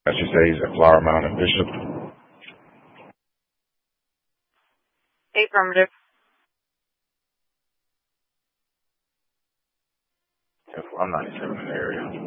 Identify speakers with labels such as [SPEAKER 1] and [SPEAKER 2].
[SPEAKER 1] I should say he's at Flower Mound and Bishop.
[SPEAKER 2] Affirmative.
[SPEAKER 1] I'm 97 in the area.